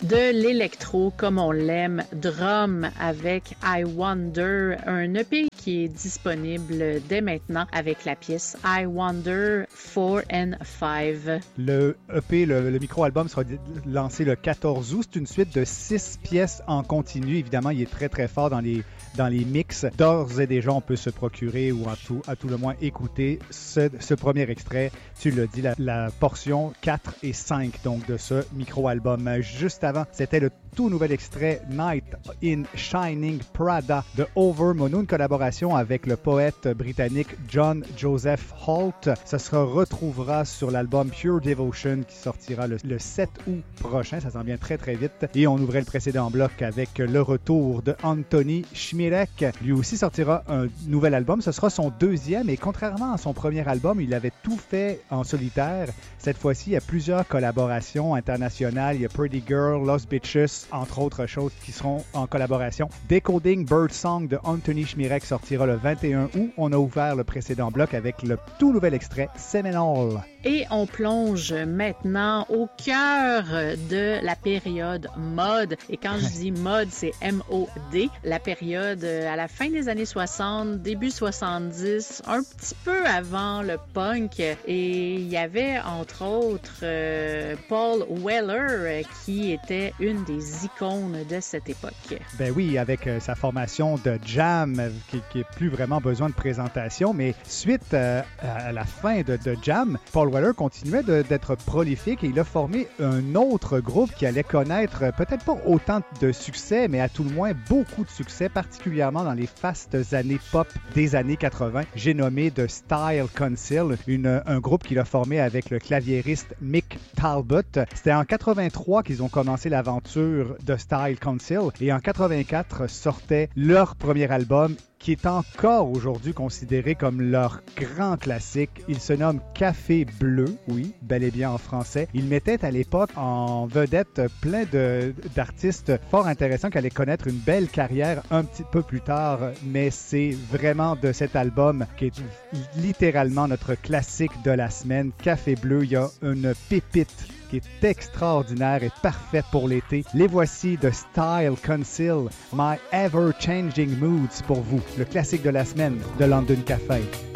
de l'électro comme on l'aime, drum avec I Wonder, un EP qui est disponible dès maintenant avec la pièce I Wonder 4 and 5. Le EP, le micro-album sera lancé le 14 août. C'est une suite de 6 pièces en continu. Évidemment, il est très très fort dans les mix. D'ores et déjà, on peut se procurer ou à tout le moins écouter ce premier extrait. Tu l'as dit, la portion 4 et 5 donc de ce micro-album. Juste avant, c'était le tout nouvel extrait Night in Shining Prada de Over Mono, une collaboration avec le poète britannique John Joseph Holt. Ça se retrouvera sur l'album Pure Devotion qui sortira le 7 août prochain. Ça s'en vient très très vite. Et on ouvrait le précédent bloc avec le retour de Anthony Schmirek. Lui aussi sortira un nouvel album. Ce sera son deuxième et contrairement à son premier album, il avait tout fait en solitaire. Cette fois-ci, il y a plusieurs collaborations internationales. Il y a Pretty Girl, Lost Bitches, entre autres choses qui seront en collaboration. Decoding Birdsong de Anthony Schmirek sortira le 21 août. On a ouvert le précédent bloc avec le tout nouvel extrait Seminole. Et on plonge maintenant au cœur de la période mode. Et quand je dis mode, c'est M-O-D. La période à la fin des années 60, début 70, un petit peu avant le punk. Et il y avait entre autres Paul Weller qui était une des icônes de cette époque. Ben oui, avec sa formation de Jam qui est plus vraiment besoin de présentation. Mais suite à la fin de Jam, Paul Weller continuait d'être prolifique et il a formé un autre groupe qui allait connaître peut-être pas autant de succès, mais à tout le moins beaucoup de succès, particulièrement dans les fastes années pop des années 80. J'ai nommé The Style Council, un groupe qu'il a formé avec le claviériste Mick Talbot. C'était en 83 qu'ils ont commencé l'aventure de Style Council et en 84 sortait leur premier album qui est encore aujourd'hui considéré comme leur grand classique. Il se nomme Café Bleu, oui, bel et bien en français. Il mettait à l'époque en vedette plein d'artistes fort intéressants qui allaient connaître une belle carrière un petit peu plus tard, mais c'est vraiment de cet album qui est littéralement notre classique de la semaine. Café Bleu, il y a une pépite qui est extraordinaire et parfaite pour l'été. Les voici de Style Council, My Ever Changing Moods pour vous, le classique de la semaine de London Café.